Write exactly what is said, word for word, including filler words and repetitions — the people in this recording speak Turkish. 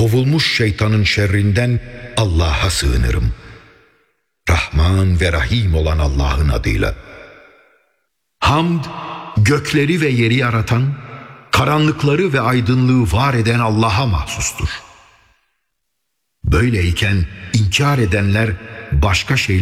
kovulmuş şeytanın şerrinden Allah'a sığınırım. Rahman ve Rahim olan Allah'ın adıyla. Hamd, gökleri ve yeri yaratan, karanlıkları ve aydınlığı var eden Allah'a mahsustur. Böyleyken inkar edenler başka şeyler